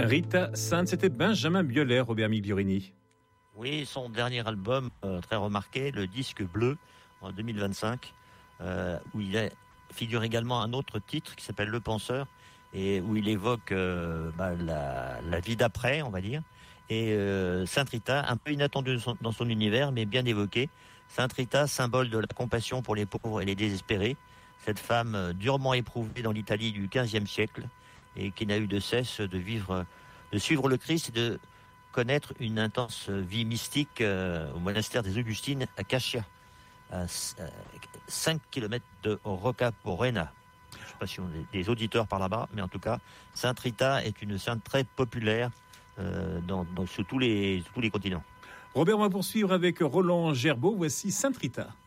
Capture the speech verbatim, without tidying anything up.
Rita Sainte, c'était Benjamin Biolay, Robert Migliorini. Oui, son dernier album, euh, très remarqué, le disque bleu, en deux mille vingt-cinq, euh, où il est, figure également un autre titre qui s'appelle Le Penseur, et où il évoque euh, bah, la, la vie d'après, on va dire. Et euh, Sainte Rita, un peu inattendue dans son univers, mais bien évoqué. Sainte Rita, symbole de la compassion pour les pauvres et les désespérés. Cette femme euh, durement éprouvée dans l'Italie du quinzième siècle, et qui n'a eu de cesse de vivre, de suivre le Christ et de connaître une intense vie mystique euh, au monastère des Augustines à Cascia, à cinq kilomètres de Rocca Porena. Je ne sais pas si on a des auditeurs par là-bas, mais en tout cas, Sainte Rita est une sainte très populaire euh, dans, dans, sur tous les, tous les continents. Robert, on va poursuivre avec Roland Gerbeau. Voici Sainte Rita.